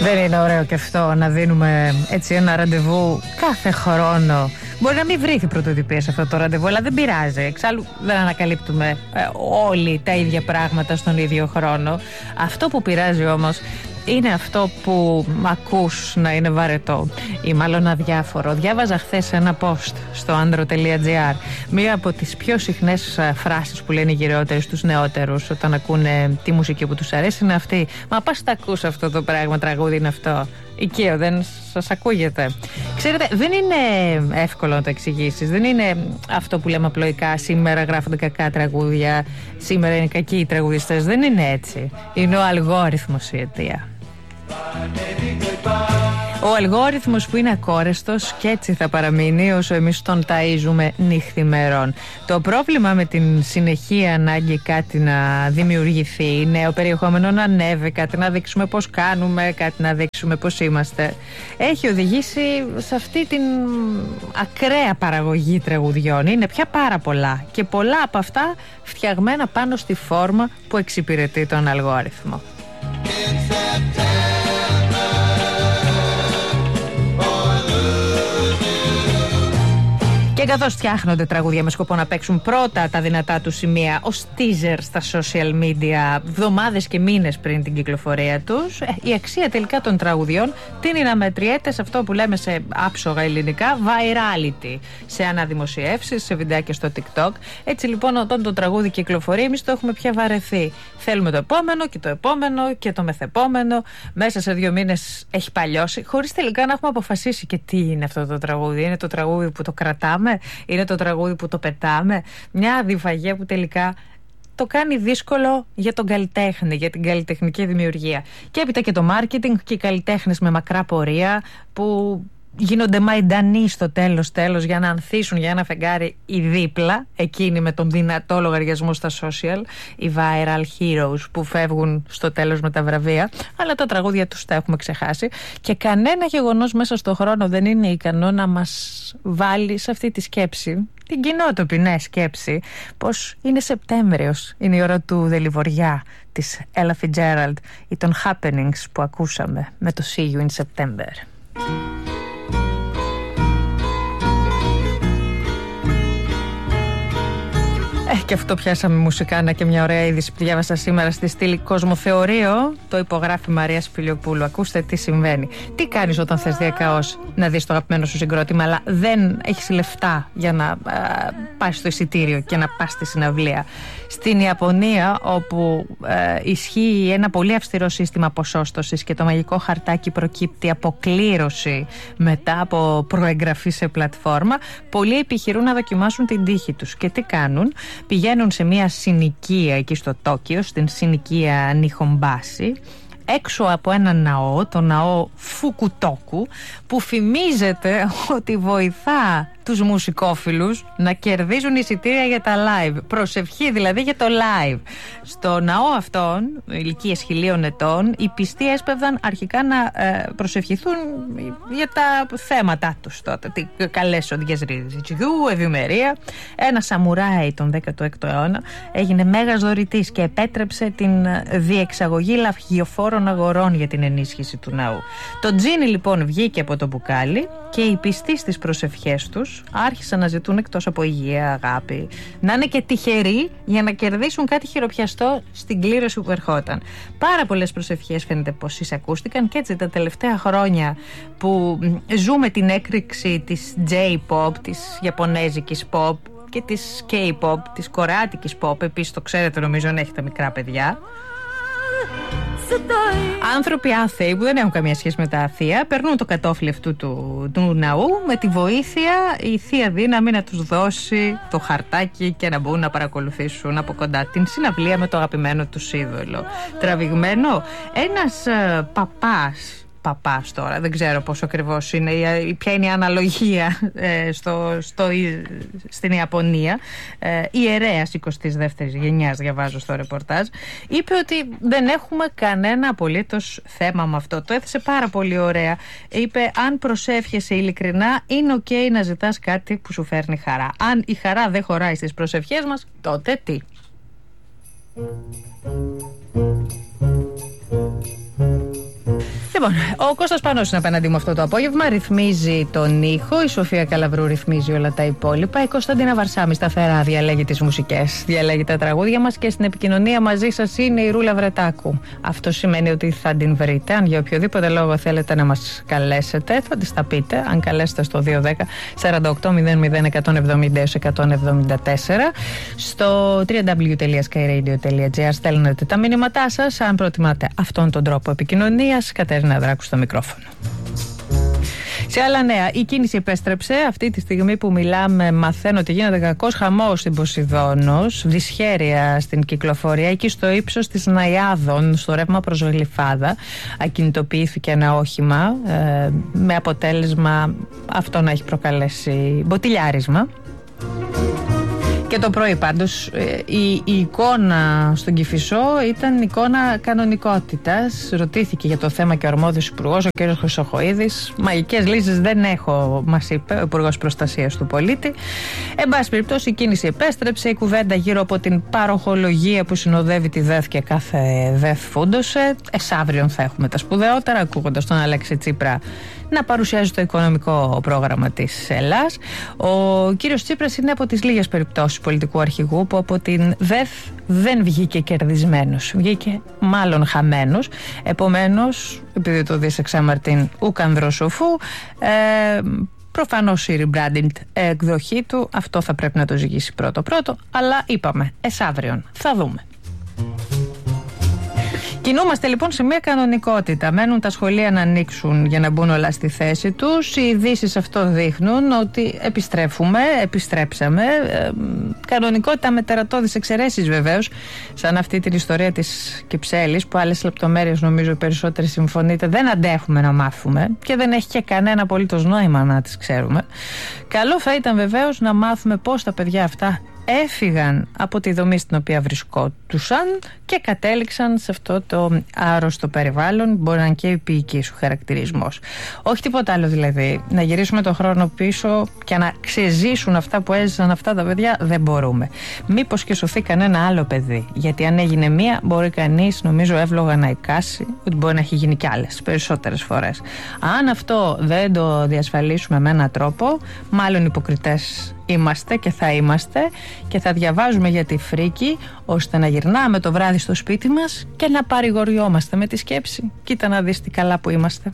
Δεν είναι ωραίο και αυτό να δίνουμε έτσι ένα ραντεβού κάθε χρόνο? Μπορεί να μην βρήθει πρωτοτυπία σε αυτό το ραντεβού, αλλά δεν πειράζει. Εξάλλου δεν ανακαλύπτουμε όλοι τα ίδια πράγματα στον ίδιο χρόνο. Αυτό που πειράζει όμως είναι αυτό που ακούς να είναι βαρετό ή μάλλον αδιάφορο. Διάβαζα χθες ένα post στο andro.gr. Μία από τις πιο συχνές φράσεις που λένε οι γυρεότεροι στους νεότερους όταν ακούνε τη μουσική που τους αρέσει είναι αυτή: «Μα πας τα ακούς αυτό το πράγμα, τραγούδι είναι αυτό?» Οικείο, δεν σας ακούγεται? Ξέρετε, δεν είναι εύκολο να το εξηγήσεις. Δεν είναι αυτό που λέμε απλοϊκά: σήμερα γράφονται κακά τραγούδια, σήμερα είναι κακοί οι τραγουδιστές. Δεν είναι έτσι. Είναι ο αλγόριθμος η αιτία. Ο αλγόριθμος που είναι ακόρεστος και έτσι θα παραμείνει όσο εμείς τον ταΐζουμε νύχθημερών. Το πρόβλημα με την συνεχή ανάγκη κάτι να δημιουργηθεί, νέο περιεχόμενο να ανέβει, κάτι να δείξουμε πώς κάνουμε, κάτι να δείξουμε πώς είμαστε, έχει οδηγήσει σε αυτή την ακραία παραγωγή τραγουδιών. Είναι πια πάρα πολλά και πολλά από αυτά φτιαγμένα πάνω στη φόρμα που εξυπηρετεί τον αλγόριθμο. Και καθώς φτιάχνονται τραγούδια με σκοπό να παίξουν πρώτα τα δυνατά του σημεία ως teaser στα social media εβδομάδες και μήνες πριν την κυκλοφορία τους, η αξία τελικά των τραγουδιών τείνει να μετριέται σε αυτό που λέμε σε άψογα ελληνικά virality, σε αναδημοσιεύσεις, σε βιντεάκια στο TikTok. Έτσι λοιπόν, όταν το τραγούδι κυκλοφορεί, εμείς το έχουμε πια βαρεθεί. Θέλουμε το επόμενο και το επόμενο και το μεθεπόμενο. Μέσα σε 2 μήνες έχει παλιώσει, χωρίς τελικά να έχουμε αποφασίσει και τι είναι αυτό το τραγούδι. Είναι το τραγούδι που το κρατάμε? Είναι το τραγούδι που το πετάμε? Μια αδιφαγία που τελικά το κάνει δύσκολο για τον καλλιτέχνη, για την καλλιτεχνική δημιουργία. Και έπειτα και το marketing και οι καλλιτέχνες με μακρά πορεία που γίνονται μαϊντανοί στο τέλος για να ανθίσουν για ένα φεγγάρι οι δίπλα, εκείνοι με τον δυνατό λογαριασμό στα social, οι viral heroes που φεύγουν στο τέλος με τα βραβεία, αλλά τα τραγούδια τους τα έχουμε ξεχάσει και κανένα γεγονός μέσα στο χρόνο δεν είναι ικανό να μας βάλει σε αυτή τη σκέψη, την κοινότοπη σκέψη, πως είναι Σεπτέμβριος, είναι η ώρα του Δελιβοριά της Ella Fitzgerald ή των Happenings που ακούσαμε με το See You in September. Και αυτό πιάσαμε μουσικάνα και μια ωραία είδηση που διάβασα σήμερα στη στήλη Κοσμοθεωρείο. Το υπογράφει η Μαρία Σπηλιοπούλου. Ακούστε τι συμβαίνει. Τι κάνεις όταν θες διακαώς να δεις το αγαπημένο σου συγκρότημα, αλλά δεν έχεις λεφτά για να πας στο εισιτήριο και να πας στη συναυλία? Στην Ιαπωνία, όπου ισχύει ένα πολύ αυστηρό σύστημα ποσόστοσης και το μαγικό χαρτάκι προκύπτει από κλήρωση μετά από προεγγραφή σε πλατφόρμα, πολλοί επιχειρούν να δοκιμάσουν την τύχη τους. Και τι κάνουν? Πηγαίνουν σε μια συνοικία εκεί στο Τόκιο, στην συνοικία Νιχομπάση, έξω από ένα ναό, το ναό Φουκουτόκου, που φημίζεται ότι βοηθά τους μουσικόφιλους να κερδίζουν εισιτήρια για τα live. Προσευχή δηλαδή για το live. Στο ναό αυτόν, ηλικίες 1000 ετών, οι πιστοί έσπευδαν αρχικά να προσευχηθούν για τα θέματα τους τότε. Τι καλές οδηγές ριζιτσιού, ευημερία. Ένα σαμουράι τον 16ο αιώνα έγινε μέγας δωρητής και επέτρεψε την διεξαγωγή λαχιοφόρων αγορών για την ενίσχυση του ναού. Το τζίνι λοιπόν βγήκε από το μπουκάλι και οι πιστοί στις προσευχές τους άρχισαν να ζητούν, εκτός από υγεία, αγάπη, να είναι και τυχεροί για να κερδίσουν κάτι χειροπιαστό στην κλήρωση που ερχόταν. Πάρα πολλές προσευχές φαίνεται πως εισακούστηκαν και έτσι τα τελευταία χρόνια που ζούμε την έκρηξη της J-pop, της Ιαπωνέζικης pop και της K-pop, της Κορεάτικης pop, επίσης το ξέρετε νομίζω αν έχετε μικρά παιδιά, άνθρωποι άθεοι που δεν έχουν καμία σχέση με τα αθεία περνούν το κατόφλι αυτού του ναού με τη βοήθεια η θεία δύναμη να τους δώσει το χαρτάκι και να μπουν να παρακολουθήσουν από κοντά την συναυλία με το αγαπημένο τους είδωλο. Τραβηγμένο ένας παπάς τώρα, δεν ξέρω πόσο ακριβώς είναι, ποια είναι η αναλογία στην Ιαπωνία, ιερέας 22ης γενιάς, διαβάζω στο ρεπορτάζ, είπε ότι δεν έχουμε κανένα απολύτως θέμα με αυτό. Το έθεσε πάρα πολύ ωραία. Είπε, αν προσεύχεσαι ειλικρινά, είναι ok να ζητάς κάτι που σου φέρνει χαρά. Αν η χαρά δεν χωράει στις προσευχές μας, τότε τι? Λοιπόν, ο Κώστας Πανός είναι απέναντί μου αυτό το απόγευμα. Ρυθμίζει τον ήχο. Η Σοφία Καλαβρού ρυθμίζει όλα τα υπόλοιπα. Η Κωνσταντίνα Βαρσάμι σταθερά διαλέγει τις μουσικές, διαλέγει τα τραγούδια μας και στην επικοινωνία μαζί σας είναι η Ρούλα Βρετάκου. Αυτό σημαίνει ότι θα την βρείτε. Αν για οποιοδήποτε λόγο θέλετε να μας καλέσετε, θα τις τα πείτε. Αν καλέσετε στο 210-4800-170-174. Στο www.skyradio.gr στέλνετε τα μηνύματά σας. Αν προτιμάτε αυτόν τον τρόπο επικοινωνίας, Κατερίνα Δράκου στο μικρόφωνο. Σε άλλα νέα, η κίνηση επέστρεψε. Αυτή τη στιγμή που μιλάμε, μαθαίνω ότι γίνεται κακός χαμός στην Ποσειδώνος, δυσχέρεια στην κυκλοφορία. Εκεί στο ύψος της Ναϊάδων, στο ρεύμα προς Γλυφάδα, ακινητοποιήθηκε ένα όχημα με αποτέλεσμα αυτό να έχει προκαλέσει μποτιλιάρισμα. Και το πρωί πάντως η εικόνα στον Κηφισό ήταν εικόνα κανονικότητας. Ρωτήθηκε για το θέμα και ο αρμόδιος υπουργός, ο κ. Χρυσοχοΐδης. Μαγικές λύσεις δεν έχω, μας είπε ο Υπουργός Προστασίας του Πολίτη. Εν πάση περιπτώσει, η κίνηση επέστρεψε. Η κουβέντα γύρω από την παροχολογία που συνοδεύει τη ΔΕΘ και κάθε ΔΕΘ φούντωσε. Αύριον θα έχουμε τα σπουδαιότερα, ακούγοντας τον Αλέξη Τσίπρα να παρουσιάζει το οικονομικό πρόγραμμα της Ελλάς. Ο κύριος Τσίπρας είναι από τις λίγες περιπτώσεις πολιτικού αρχηγού που από την ΔΕΘ δεν βγήκε κερδισμένος, βγήκε μάλλον χαμένος. Επομένως, επειδή το δεις εξάμαρτην ουκανδροσοφού, προφανώς η rebranding εκδοχή του αυτό θα πρέπει να το ζυγίσει πρώτο, αλλά είπαμε εσαύριον θα δούμε. Κινούμαστε λοιπόν σε μια κανονικότητα. Μένουν τα σχολεία να ανοίξουν για να μπουν όλα στη θέση τους. Οι ειδήσεις αυτό δείχνουν ότι επιστρέψαμε. Κανονικότητα με τερατώδεις εξαιρέσεις βεβαίως, σαν αυτή την ιστορία της Κυψέλης, που άλλες λεπτομέρειες νομίζω οι περισσότεροι συμφωνείτε δεν αντέχουμε να μάθουμε και δεν έχει και κανένα απολύτως νόημα να τις ξέρουμε. Καλό θα ήταν βεβαίως να μάθουμε πώς τα παιδιά αυτά έφυγαν από τη δομή στην οποία βρισκόντουσαν και κατέληξαν σε αυτό το άρρωστο περιβάλλον. Μπορεί να είναι και επίοικη σου χαρακτηρισμός. Όχι τίποτα άλλο δηλαδή. Να γυρίσουμε τον χρόνο πίσω και να ξεζήσουν αυτά που έζησαν αυτά τα παιδιά δεν μπορούμε. Μήπως και σωθεί κανένα άλλο παιδί. Γιατί αν έγινε μία, μπορεί κανείς νομίζω εύλογα να εικάσει ότι μπορεί να έχει γίνει κι άλλες περισσότερες φορές. Αν αυτό δεν το διασφαλίσουμε με έναν τρόπο, μάλλον υποκριτές είμαστε και θα είμαστε και θα διαβάζουμε για τη φρίκη, ώστε να γυρνάμε το βράδυ στο σπίτι μας και να παρηγοριόμαστε με τη σκέψη. Κοίτα να δεις τι καλά που είμαστε.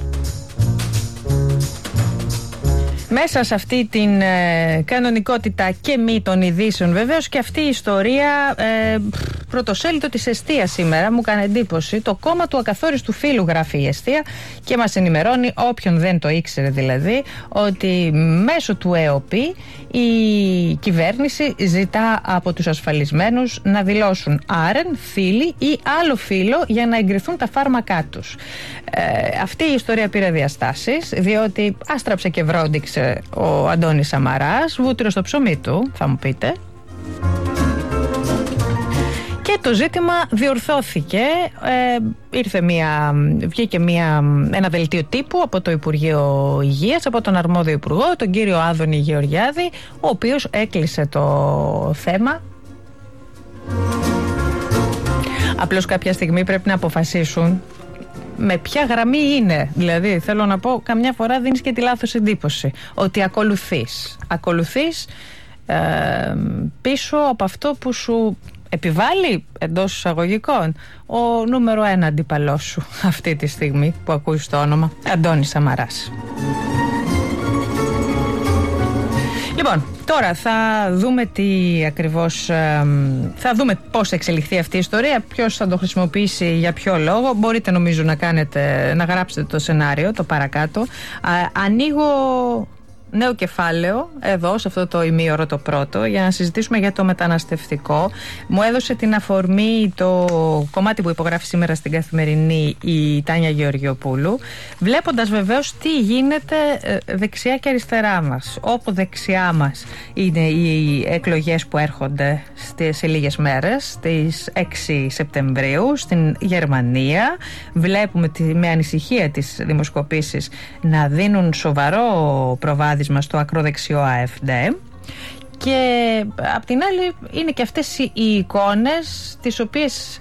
Μέσα σε αυτή την κανονικότητα και μη των ειδήσεων βεβαίως και αυτή η ιστορία πρωτοσέλιδο της Εστίας σήμερα μου έκανε εντύπωση. Το κόμμα του ακαθόριστου φύλου, γράφει η Εστία, και μας ενημερώνει, όποιον δεν το ήξερε δηλαδή, ότι μέσω του ΕΟΠΗ η κυβέρνηση ζητά από τους ασφαλισμένους να δηλώσουν άρεν, φίλοι ή άλλο φύλο για να εγκριθούν τα φάρμακά τους. Αυτή η ιστορία πήρε διαστάσεις, διότι άστραψε και βρόντιξε ο Αντώνης Σαμαράς, βούτυρο στο ψωμί του, θα μου πείτε. Και το ζήτημα διορθώθηκε. Βγήκε ένα δελτίο τύπου από το Υπουργείο Υγείας, από τον αρμόδιο υπουργό, τον κύριο Άδωνη Γεωργιάδη, ο οποίος έκλεισε το θέμα. Απλώς κάποια στιγμή πρέπει να αποφασίσουν με ποια γραμμή είναι. Δηλαδή θέλω να πω, καμιά φορά δίνεις και τη λάθος εντύπωση ότι ακολουθείς πίσω από αυτό που σου επιβάλλει εντός εισαγωγικών ο νούμερο 1 αντίπαλός σου αυτή τη στιγμή που ακούεις το όνομα Αντώνης Σαμαράς. Λοιπόν, τώρα θα δούμε τι ακριβώς, θα δούμε πώς θα εξελιχθεί αυτή η ιστορία, ποιος θα το χρησιμοποιήσει, για ποιο λόγο. Μπορείτε νομίζω να γράψετε το σενάριο, το παρακάτω. Ανοίγω νέο κεφάλαιο εδώ, σε αυτό το ημίωρο το πρώτο, για να συζητήσουμε για το μεταναστευτικό. Μου έδωσε την αφορμή το κομμάτι που υπογράφει σήμερα στην Καθημερινή η Τάνια Γεωργιοπούλου, βλέποντας βεβαίως τι γίνεται δεξιά και αριστερά μας. Όπου δεξιά μας είναι οι εκλογές που έρχονται σε λίγες μέρες, στις 6 Σεπτεμβρίου στην Γερμανία. Βλέπουμε με ανησυχία τις δημοσκοπήσεις να δίνουν σοβαρό προβάδισμα στο ακροδεξιό AfD, και απ' την άλλη είναι και αυτές οι εικόνες τις οποίες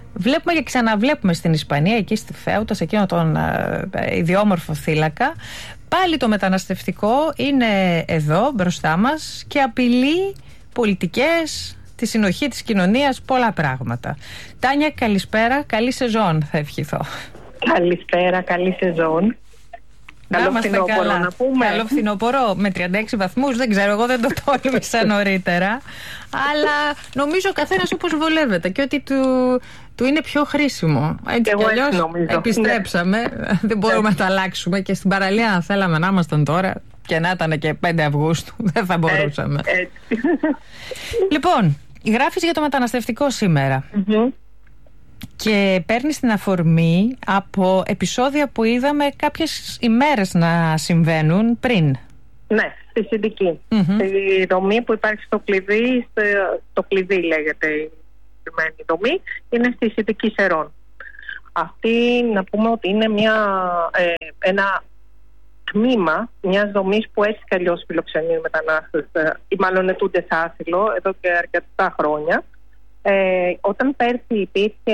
Βλέπουμε και ξαναβλέπουμε στην Ισπανία, εκεί στη Φέουτα, σε εκείνο τον ιδιόμορφο θύλακα, πάλι το μεταναστευτικό είναι εδώ μπροστά μας και απειλεί πολιτικές, τη συνοχή της κοινωνίας, πολλά πράγματα. Τάνια, καλησπέρα, καλή σεζόν θα ευχηθώ. Καλησπέρα, καλή σεζόν. Καλό φθινόπωρο να πούμε. Καλό φθινόπωρο με 36 βαθμούς, δεν ξέρω, εγώ δεν το τόλμησα νωρίτερα. Αλλά νομίζω ο καθένας όπως βολεύεται και ότι του είναι πιο χρήσιμο. Έτσι κι αλλιώς επιστρέψαμε, δεν μπορούμε να τα αλλάξουμε και στην παραλία αν θέλαμε να ήμασταν τώρα και να ήταν και 5 Αυγούστου, δεν θα μπορούσαμε. Λοιπόν, γράφεις για το μεταναστευτικό σήμερα. Και παίρνει την αφορμή από επεισόδια που είδαμε κάποιες ημέρες να συμβαίνουν πριν. Ναι, στη Συντική. Στη δομή που υπάρχει στο κλειδί, το κλειδί λέγεται η συγκεκριμένη δομή, είναι στη Συντική Σερών. Αυτή να πούμε ότι είναι ένα τμήμα μιας δομής που έτσι κι αλλιώς φιλοξενεί μετανάστες ή μάλλον ετούνται σε άσυλο εδώ και αρκετά χρόνια. Όταν πέρσι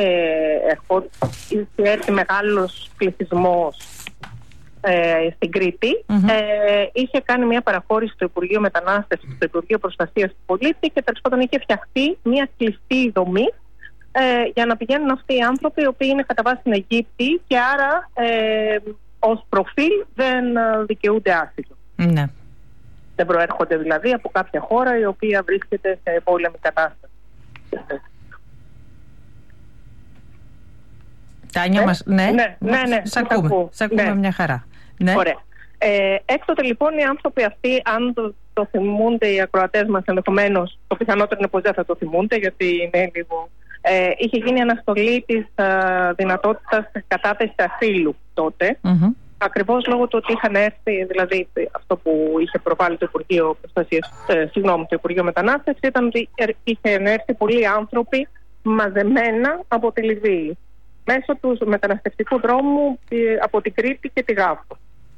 είχε έρθει μεγάλος πληθυσμός στην Κρήτη, είχε κάνει μια παραχώρηση στο Υπουργείο Μετανάστευσης, στο Υπουργείο Προστασίας του Πολίτη και τέλος πάντων είχε φτιαχτεί μια κλειστή δομή για να πηγαίνουν αυτοί οι άνθρωποι οι οποίοι είναι κατά βάση στην Αιγύπτη και άρα ως προφίλ δεν δικαιούνται άσυλο. Ναι. Δεν προέρχονται δηλαδή από κάποια χώρα η οποία βρίσκεται σε πόλεμη κατάσταση. Τάνια μας, ναι. Σ' ακούμε μια χαρά. Ναι. Ωραία. Έκτοτε λοιπόν οι άνθρωποι αυτοί, αν το θυμούνται οι ακροατές μας ενδεχομένως, το πιθανότερο είναι πως δεν θα το θυμούνται γιατί είναι λίγο... είχε γίνει αναστολή της δυνατότητας της κατάθεσης ασύλου τότε. Ακριβώς λόγω του ότι είχαν έρθει, δηλαδή αυτό που είχε προβάλει το Υπουργείο Προστασίας, το Υπουργείο Μετανάστευσης, ήταν ότι είχαν έρθει πολλοί άνθρωποι μαζεμένα από τη Λιβύη μέσω του μεταναστευτικού δρόμου από την Κρήτη και τη Γάφο.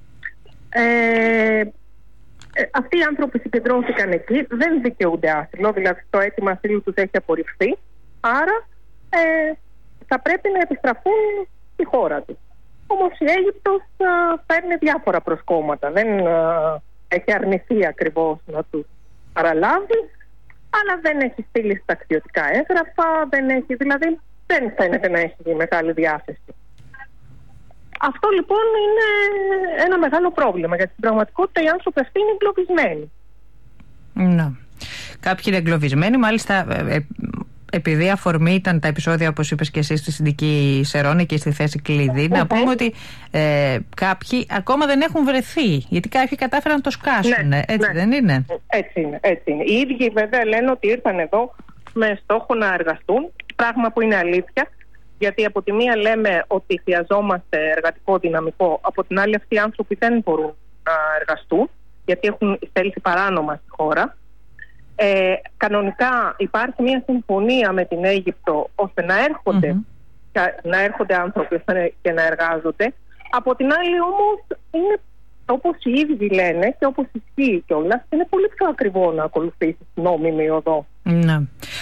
Αυτοί οι άνθρωποι συγκεντρώθηκαν εκεί, δεν δικαιούνται άσυλο, δηλαδή το αίτημα ασύλου τους έχει απορριφθεί, άρα θα πρέπει να επιστραφούν στη χώρα τους. Όμως η Αίγυπτος παίρνει διάφορα προσκόμματα. Δεν έχει αρνηθεί ακριβώς να τους παραλάβει, αλλά δεν έχει στείλει στα ταξιδιωτικά έγγραφα, δηλαδή δεν φαίνεται να έχει μεγάλη διάθεση. Αυτό λοιπόν είναι ένα μεγάλο πρόβλημα, γιατί στην πραγματικότητα οι άνθρωποι αυτοί είναι εγκλωβισμένοι. Ναι. Κάποιοι είναι εγκλωβισμένοι, μάλιστα... Επειδή αφορμή ήταν τα επεισόδια, όπως είπες και εσύ, στη Συντική Σερών και στη θέση κλειδί, να πούμε ότι κάποιοι ακόμα δεν έχουν βρεθεί. Γιατί κάποιοι κατάφεραν να το σκάσουν. Έτσι δεν είναι? Έτσι είναι. Οι ίδιοι βέβαια λένε ότι ήρθαν εδώ με στόχο να εργαστούν. Πράγμα που είναι αλήθεια. Γιατί από τη μία λέμε ότι χρειαζόμαστε εργατικό δυναμικό. Από την άλλη, αυτοί οι άνθρωποι δεν μπορούν να εργαστούν, γιατί έχουν εισέλθει παράνομα στη χώρα. Κανονικά υπάρχει μια συμφωνία με την Αίγυπτο ώστε να έρχονται άνθρωποι και να εργάζονται. Από την άλλη όμως είναι, όπως οι ίδιοι λένε και όπως ισχύει κιόλας, είναι πολύ πιο ακριβό να ακολουθήσει νόμιμη οδό. Ναι.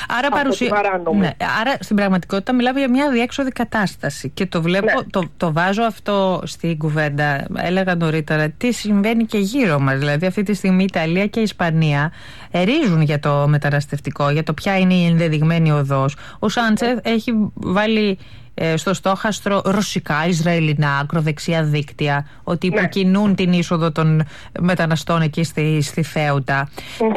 Άρα στην πραγματικότητα μιλάμε για μια αδιέξοδη κατάσταση και το βλέπω, το βάζω αυτό στην κουβέντα. Έλεγα νωρίτερα τι συμβαίνει και γύρω μας. Δηλαδή αυτή τη στιγμή η Ιταλία και η Ισπανία ερίζουν για το μεταναστευτικό, για το ποια είναι η ενδεδειγμένη οδός. Ο Σάντσεθ έχει βάλει στο στόχαστρο ρωσικά, ισραηλινά, ακροδεξιά δίκτυα, ότι υποκινούν την είσοδο των μεταναστών εκεί στη Θέουτα.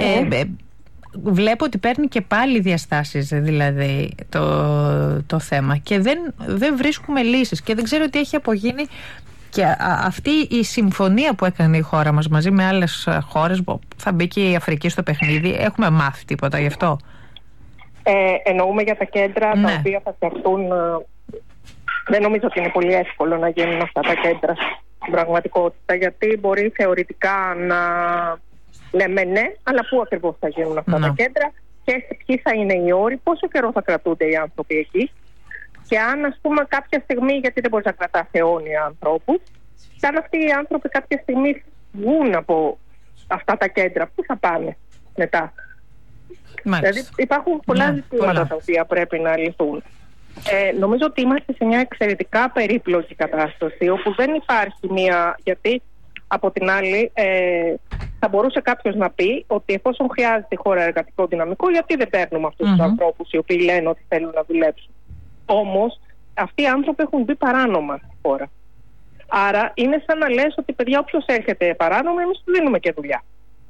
Βλέπω ότι παίρνει και πάλι διαστάσεις δηλαδή το θέμα και δεν βρίσκουμε λύσεις και δεν ξέρω τι έχει απογίνει. Και αυτή η συμφωνία που έκανε η χώρα μας μαζί με άλλες χώρες, θα μπει και η Αφρική στο παιχνίδι, έχουμε μάθει τίποτα γι' αυτό? Εννοούμε για τα κέντρα τα οποία θα φτιαχτούν. Δεν νομίζω ότι είναι πολύ εύκολο να γίνουν αυτά τα κέντρα στην πραγματικότητα, γιατί μπορεί θεωρητικά να λέμε ναι, αλλά πού ακριβώς θα γίνουν αυτά τα κέντρα και ποιοι θα είναι οι όροι, πόσο καιρό θα κρατούνται οι άνθρωποι εκεί και αν ας πούμε κάποια στιγμή, γιατί δεν μπορεί να κρατάς αιώνια ανθρώπους, και αν αυτοί οι άνθρωποι κάποια στιγμή βγουν από αυτά τα κέντρα, πού θα πάνε μετά? Δηλαδή υπάρχουν πολλά ζητήματα τα οποία πρέπει να λυθούν. Νομίζω ότι είμαστε σε μια εξαιρετικά περίπλοκη κατάσταση, όπου δεν υπάρχει γιατί από την άλλη θα μπορούσε κάποιος να πει ότι εφόσον χρειάζεται η χώρα εργατικό δυναμικό, γιατί δεν παίρνουμε αυτούς τους ανθρώπους οι οποίοι λένε ότι θέλουν να δουλέψουν. Όμως αυτοί οι άνθρωποι έχουν μπει παράνομα στη χώρα. Άρα είναι σαν να λες ότι παιδιά, όποιος έρχεται παράνομα, εμείς του δίνουμε και δουλειά.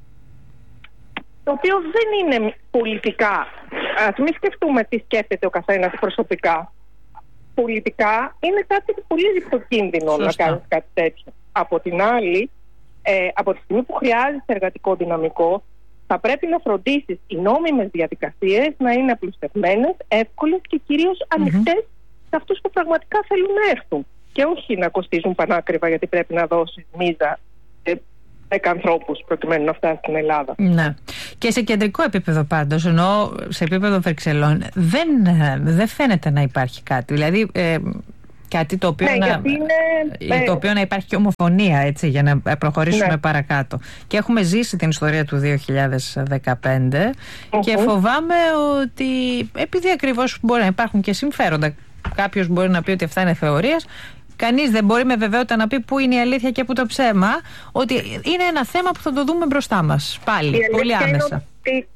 Το οποίο δεν είναι πολιτικά. Ας μην σκεφτούμε τι σκέφτεται ο καθένας προσωπικά. Πολιτικά είναι κάτι πολύ ρηψοκίνδυνο να κάνεις κάτι τέτοιο. Από την άλλη, από τη στιγμή που χρειάζεται εργατικό δυναμικό, θα πρέπει να φροντίσεις οι νόμιμες διαδικασίες να είναι απλουστευμένες, εύκολες και κυρίως ανοιχτές σε αυτούς που πραγματικά θέλουν να έρθουν. Και όχι να κοστίζουν πανάκριβα, γιατί πρέπει να δώσεις μίζα 10 ανθρώπους προκειμένου να φτάσει στην Ελλάδα. Ναι. Και σε κεντρικό επίπεδο πάντως, ενώ σε επίπεδο Βρυξελών, δεν φαίνεται να υπάρχει κάτι. Δηλαδή, κάτι το οποίο, το οποίο να υπάρχει και ομοφωνία, έτσι, για να προχωρήσουμε παρακάτω. Και έχουμε ζήσει την ιστορία του 2015 και φοβάμαι ότι επειδή ακριβώς μπορεί να υπάρχουν και συμφέροντα, κάποιος μπορεί να πει ότι αυτά είναι θεωρίες, κανείς δεν μπορεί με βεβαιότητα να πει πού είναι η αλήθεια και πού το ψέμα, ότι είναι ένα θέμα που θα το δούμε μπροστά μας πάλι, πολύ άμεσα. Ότι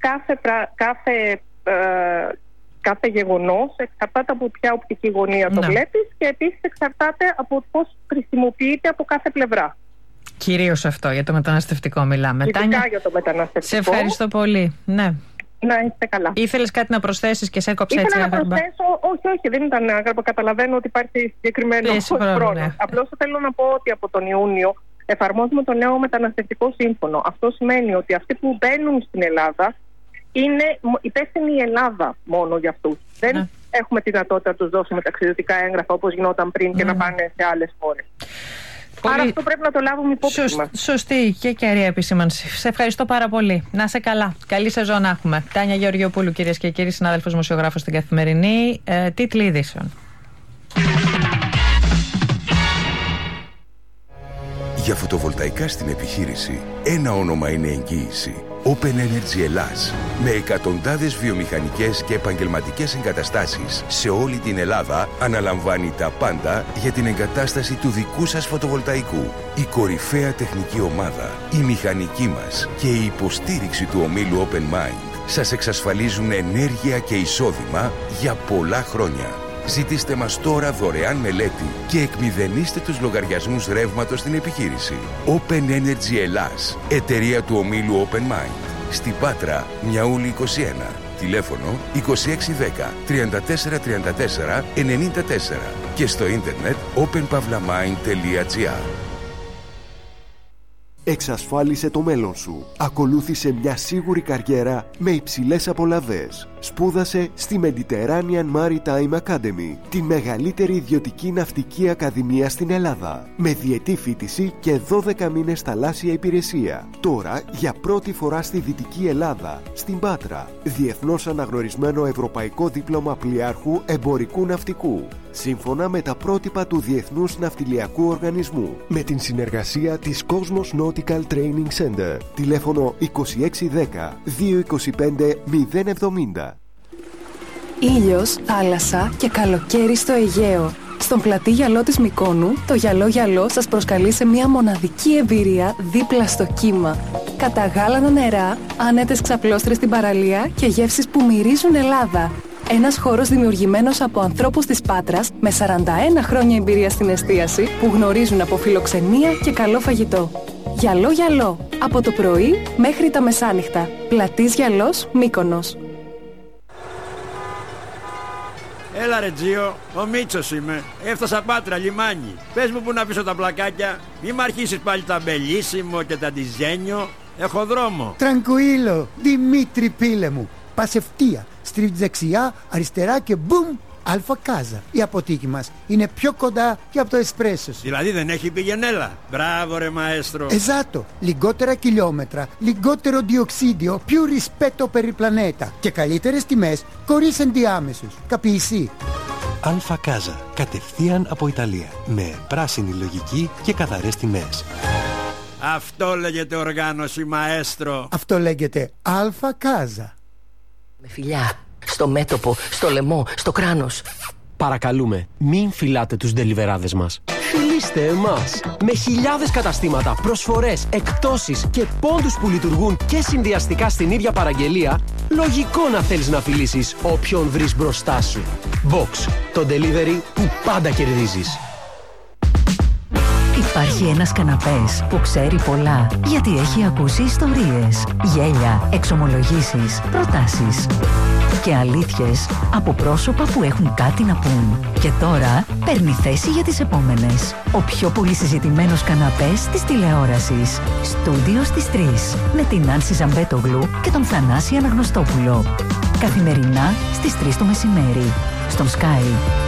κάθε γεγονός εξαρτάται από ποια οπτική γωνία το βλέπεις και επίσης εξαρτάται από πώς χρησιμοποιείται από κάθε πλευρά. Κυρίως αυτό, για το μεταναστευτικό μιλάμε. Τάνια, για το μεταναστευτικό. Σε ευχαριστώ πολύ. Ναι. Να είστε καλά. Ήθελες κάτι να προσθέσεις και σε έκοψε έτσι? Ήθελα να προσθέσω, όχι, δεν ήταν άγραφο. Καταλαβαίνω ότι υπάρχει συγκεκριμένο χρόνο. Ναι. Απλώς θέλω να πω ότι από τον Ιούνιο εφαρμόζουμε το νέο μεταναστευτικό σύμφωνο. Αυτό σημαίνει ότι αυτοί που μπαίνουν στην Ελλάδα είναι υπεύθυνη η Ελλάδα μόνο για αυτούς. Δεν έχουμε τη δυνατότητα να τους δώσουμε ταξιδιωτικά έγγραφα όπως γινόταν πριν και να πάνε σε άλλες χώρες. Άρα αυτό πρέπει να το λάβουμε υπόψη μας. Σωστή και κέρια επισήμανση. Σε ευχαριστώ πάρα πολύ. Να είσαι καλά. Καλή σεζόν να έχουμε. Τάνια Γεωργιοπούλου, κυρίες και κύριοι, συνάδελφος δημοσιογράφος στην Καθημερινή. Τίτλοι ειδήσεων. Για φωτοβολταϊκά στην επιχείρηση, ένα όνομα είναι εγγύηση. Open Energy Ελλάς. Με εκατοντάδες βιομηχανικές και επαγγελματικές εγκαταστάσεις σε όλη την Ελλάδα, αναλαμβάνει τα πάντα για την εγκατάσταση του δικού σας φωτοβολταϊκού. Η κορυφαία τεχνική ομάδα, η μηχανική μας και η υποστήριξη του ομίλου Open Mind σας εξασφαλίζουν ενέργεια και εισόδημα για πολλά χρόνια. Ζητήστε μας τώρα δωρεάν μελέτη και εκμηδενίστε τους λογαριασμούς ρεύματος στην επιχείρηση. Open Energy Ελλάς, εταιρεία του ομίλου Open Mind. Στην Πάτρα, Μιαούλη 21. Τηλέφωνο 2610 3434 94 και στο ίντερνετ openpavlamind.gr. Εξασφάλισε το μέλλον σου. Ακολούθησε μια σίγουρη καριέρα με υψηλές απολαβές. Σπούδασε στη Mediterranean Maritime Academy, τη μεγαλύτερη ιδιωτική ναυτική ακαδημία στην Ελλάδα, με διετή φοιτηση και 12 μήνες θαλάσσια υπηρεσία. Τώρα, για πρώτη φορά στη Δυτική Ελλάδα, στην Πάτρα, διεθνώς αναγνωρισμένο ευρωπαϊκό δίπλωμα πλοιάρχου εμπορικού ναυτικού, σύμφωνα με τα πρότυπα του Διεθνούς Ναυτιλιακού Οργανισμού, με την συνεργασία της Cosmos Nautical Training Center. Τηλέφωνο 2610 225 070. Ήλιος, θάλασσα και καλοκαίρι στο Αιγαίο. Στον πλατή γυαλό της Μυκόνου, το γυαλό σας προσκαλεί σε μια μοναδική εμπειρία δίπλα στο κύμα. Καταγάλανα νερά, άνετες ξαπλώστρες στην παραλία και γεύσεις που μυρίζουν Ελλάδα. Ένας χώρος δημιουργημένος από ανθρώπους της Πάτρας με 41 χρόνια εμπειρία στην εστίαση που γνωρίζουν από φιλοξενία και καλό φαγητό. Γυαλό, από το πρωί μέχρι τα μεσάνυχτα. Πλατής Γυαλός, Μύκονος. Έλα ρε Τζίο, ο Μίτσος είμαι. Έφτασα Πάτρα, λιμάνι. Πες μου που να πίσω τα πλακάκια. Μη μ' αρχίσεις πάλι τα μπελίσιμο και τα ντιζένιο. Έχω δρόμο. Τρανκουίλο, Δημήτρη πίλε μου. Πας ευθεία, στρίβεις δεξιά, αριστερά και μπουμ, Αλφα Κάζα. Η αποθήκη μας είναι πιο κοντά και από το εσπρέσο σου. Δηλαδή δεν έχει πηγενέλα. Μπράβο ρε μαέστρο. Esatto, λιγότερα χιλιόμετρα, λιγότερο διοξίδιο, più rispetto per il pianeta και καλύτερες τιμές χωρίς ενδιάμεσους. Καπιεισί. Αλφα Κάζα, κατευθείαν από Ιταλία, με πράσινη λογική και καθαρές τιμές. Αυτό λέγεται οργάνωση μαέστρο. Αυτό λέγεται Αλφα Κάζα. Με φιλιά, στο μέτωπο, στο λαιμό, στο κράνος. Παρακαλούμε, μην φυλάτε τους ντελιβεράδες μας. Φιλήστε εμάς! Με χιλιάδες καταστήματα, προσφορές, εκπτώσεις και πόντους που λειτουργούν και συνδυαστικά στην ίδια παραγγελία, λογικό να θέλεις να φιλήσεις όποιον βρεις μπροστά σου. Box, το delivery που πάντα κερδίζεις. Υπάρχει ένας καναπές που ξέρει πολλά, γιατί έχει ακούσει ιστορίες, γέλια, εξομολογήσεις, προτάσεις και αλήθειες από πρόσωπα που έχουν κάτι να πούν. Και τώρα παίρνει θέση για τις επόμενες. Ο πιο πολύ συζητημένος καναπές της τηλεόρασης. Στούντιο στις 3. Με την Άνση Ζαμπέτογλου και τον Θανάση Αναγνωστόπουλο. Καθημερινά στις 3 το μεσημέρι. Στον Sky.